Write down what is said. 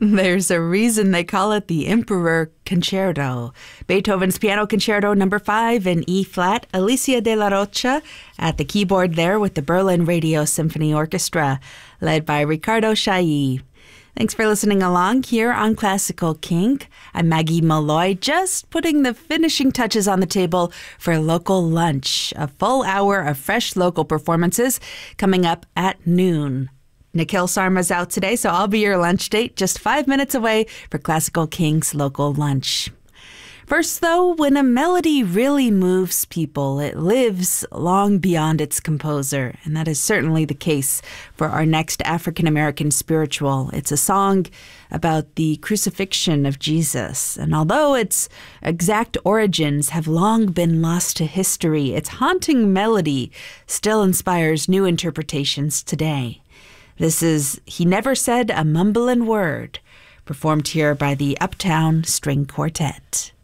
There's a reason they call it the Emperor Concerto. Beethoven's Piano Concerto No. 5 in E-flat. Alicia de la Rocha at the keyboard there with the Berlin Radio Symphony Orchestra, led by Ricardo Chailly. Thanks for listening along here on Classical Kink. I'm Maggie Malloy, just putting the finishing touches on the table for Local Lunch, a full hour of fresh local performances coming up at noon. Nikhil Sarma's out today, so I'll be your lunch date just 5 minutes away for Classical Kink's Local Lunch. First, though, when a melody really moves people, it lives long beyond its composer, and that is certainly the case for our next African-American spiritual. It's a song about the crucifixion of Jesus, and although its exact origins have long been lost to history, its haunting melody still inspires new interpretations today. This is He Never Said a Mumblin' Word, performed here by the Uptown String Quartet.